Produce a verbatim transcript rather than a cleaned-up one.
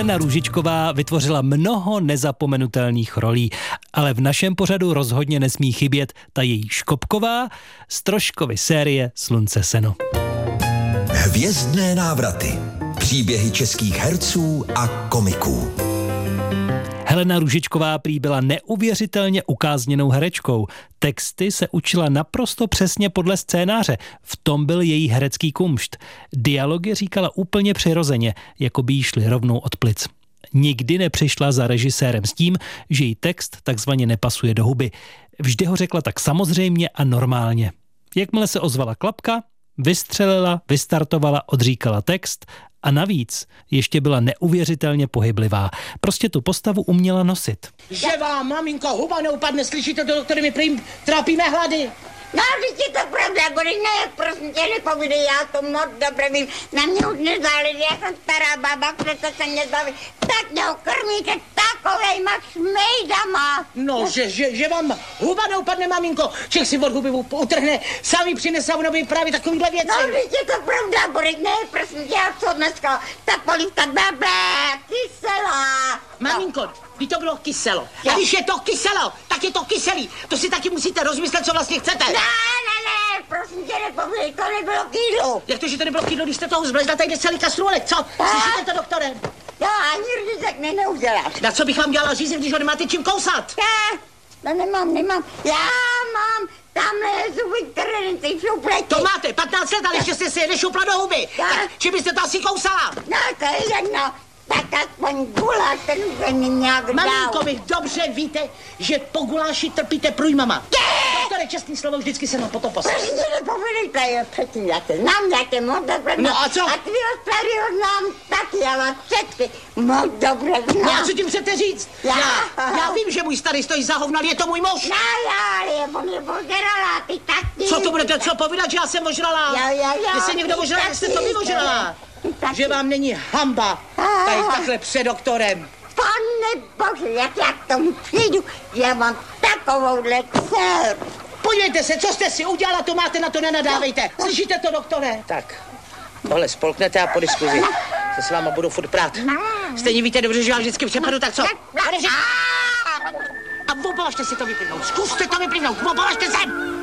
Helena Růžičková vytvořila mnoho nezapomenutelných rolí, ale v našem pořadu rozhodně nesmí chybět ta její škopková z Troškovy série Slunce seno. Hvězdné návraty. Příběhy českých herců a komiků. Helena Růžičková prý byla neuvěřitelně ukázněnou herečkou. Texty se učila naprosto přesně podle scénáře. V tom byl její herecký kumšt. Dialogy říkala úplně přirozeně, jako by jí šly rovnou od plic. Nikdy nepřišla za režisérem s tím, že jí text takzvaně nepasuje do huby. Vždy ho řekla tak samozřejmě a normálně. Jakmile se ozvala klapka, vystřelila, vystartovala, odříkala text a navíc ještě byla neuvěřitelně pohyblivá. Prostě tu postavu uměla nosit. Že vám, maminko, huba neupadne, slyšíte to, doktory, my prým trápíme hlady. No, když je to pravda, Boris, ne, prosím tě, nepovídej, já to moc dobře vím, na mě už nezáleží, já jsem stará baba, přece se mě baví, tak neukrmíte takovejma šmejdama. No, že, že, že vám huba neupadne, maminko, Čech si od huby utrhne, sami přinese a by právě takovýhle věci. No, když je to pravda, Boris, ne, prosím tě, já co dneska, ta polívka blblé, kyselá. Maminko, by to bylo kyselo. A když je to kyselo, tak je to kyselý. To si taky musíte rozmyslet, co vlastně chcete. Ne, ne, ne, prosím tě, nepovídej, to nebylo k jídlu. Jak to, že to nebylo k jídlu, když jste toho zblezla, tady celý kastruolek, co? Slyšíte to, doktore? Já ani řízek ne, neuděláš. Na co bych vám dělala řízek, když ho nemáte čím kousat? Ne, no nemám, nemám, já mám tamhle zuby, které nejsou pleti. To máte, patnáct let, ale ještě jste si nešupla do huby. Tak čím byste to asi kousala? No, to je jedno. Tak aspoň guláš, ten se mi nějak dal. Maminko, vy dobře víte, že po guláši trpíte průjmama. Doktore, čestný slovo, vždycky se mám potom poslat. Prosím tě, nepovídejte, je předtím, já se znám, já tě moc dobře znám. No a co? A tvýho starého znám taky, já vás všetky moc dobře znám. No a co tím chcete říct? Já. Já, já vím, že můj starý stojí za hovno, ale je to můj muž. No já, ale on je ožralá, ty taky. Co to budete co povídat, že já jsem ožralá? Jo, jo, jo. Jestli někdo ožralá, tak jste to vy ožralá. Že vám není hamba tady takhle před doktorem. Pane bože, jak já k tomu přijdu, já mám takovouhle dceru. Podívejte se, co jste si udělala, to máte, na to nenadávejte. Slyšíte to, doktore? Tak, tohle spolknete a po diskuzi se s váma budu furt prát. Stejně víte dobře, že vám vždycky přepadu, tak co? A obalažte si to vyplivnout, zkuste to vyplivnout, obalažte sem!